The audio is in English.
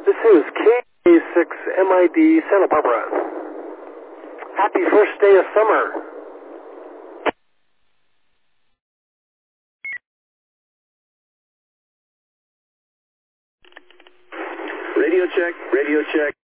This is K6MID Santa Barbara. Happy first day of summer. Radio check, radio check.